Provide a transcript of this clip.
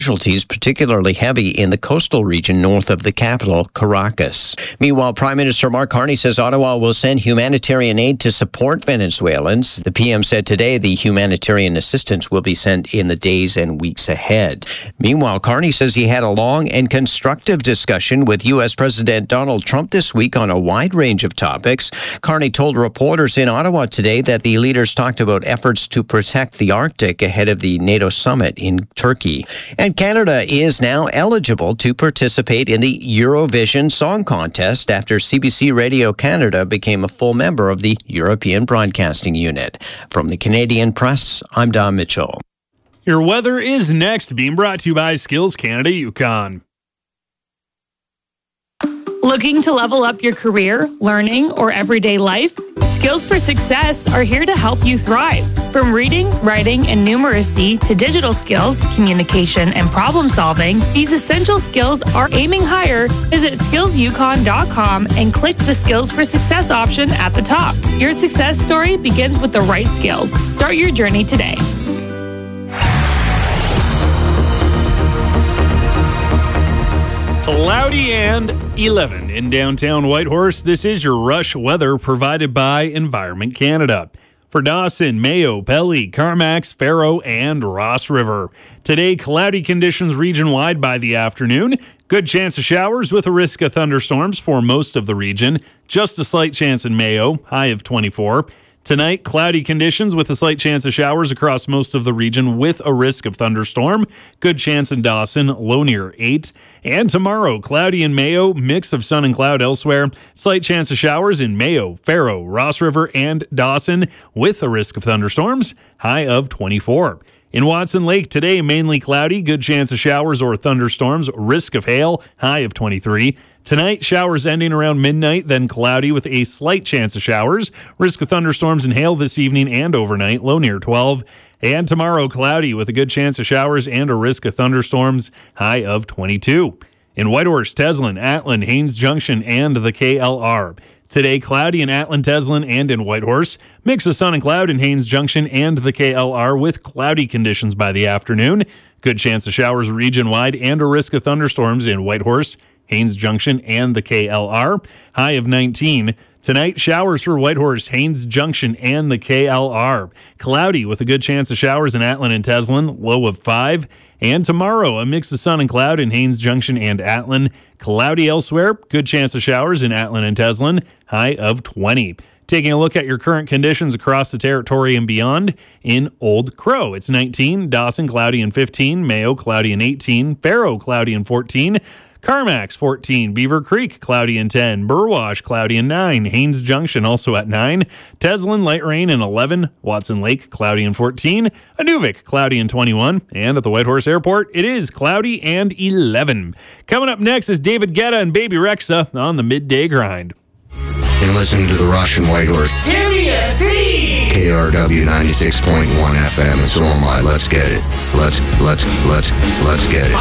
Casualties particularly heavy in the coastal region north of the capital, Caracas. Meanwhile, Prime Minister Mark Carney says Ottawa will send humanitarian aid to support Venezuelans. The PM said today the humanitarian assistance will be sent in the days and weeks ahead. Meanwhile, Carney says he had a long and constructive discussion with U.S. President Donald Trump this week on a wide range of topics. Carney told reporters in Ottawa today that the leaders talked about efforts to protect the Arctic ahead of the NATO summit in Turkey. And Canada is now eligible to participate in the Eurovision Song Contest after CBC Radio Canada became a full member of the European Broadcasting Unit. From the Canadian Press, I'm Don Mitchell. Your weather is next, being brought to you by Skills Canada Yukon. Looking to level up your career, learning, or everyday life? Skills for Success are here to help you thrive. From reading, writing, and numeracy to digital skills, communication, and problem solving, these essential skills are aiming higher. Visit skillsyukon.com and click the Skills for Success option at the top. Your success story begins with the right skills. Start your journey today. Cloudy and 11 in downtown Whitehorse. This is your rush weather provided by Environment Canada. For Dawson, Mayo, Pelly, Carmacks, Faro, and Ross River. Today, cloudy conditions region-wide by the afternoon. Good chance of showers with a risk of thunderstorms for most of the region. Just a slight chance in Mayo, high of 24. Tonight, cloudy conditions with a slight chance of showers across most of the region with a risk of thunderstorm. Good chance in Dawson, low near 8. And tomorrow, cloudy in Mayo, mix of sun and cloud elsewhere. Slight chance of showers in Mayo, Faro, Ross River, and Dawson with a risk of thunderstorms, high of 24. In Watson Lake today, mainly cloudy, good chance of showers or thunderstorms, risk of hail, high of 23. Tonight, showers ending around midnight, then cloudy with a slight chance of showers, risk of thunderstorms and hail this evening and overnight, low near 12. And tomorrow, cloudy with a good chance of showers and a risk of thunderstorms, high of 22. In Whitehorse, Teslin, Atlin, Haines Junction, and the KLR. Today, cloudy in Atlin, Teslin, and in Whitehorse. Mix of sun and cloud in Haines Junction and the KLR with cloudy conditions by the afternoon. Good chance of showers region-wide and a risk of thunderstorms in Whitehorse, Haines Junction, and the KLR. High of 19. Tonight, showers for Whitehorse, Haines Junction, and the KLR. Cloudy with a good chance of showers in Atlin and Teslin, low of 5. And tomorrow, a mix of sun and cloud in Haines Junction and Atlin. Cloudy elsewhere, good chance of showers in Atlin and Teslin, high of 20. Taking a look at your current conditions across the territory and beyond. In Old Crow, it's 19. Dawson, cloudy and 15. Mayo, cloudy and 18. Faro, cloudy and 14. Carmacks, 14. Beaver Creek, cloudy and 10. Burwash, cloudy and 9. Haines Junction, also at 9. Teslin, light rain and 11. Watson Lake, cloudy and 14. Inuvik, cloudy and 21. And at the Whitehorse Airport, it is cloudy and 11. Coming up next is David Guetta and Baby Rexha on the Midday Grind. And listening to the Rush and Whitehorse. Give me a C! KRW 96.1 FM, and so am I. Let's get it. Let's get it.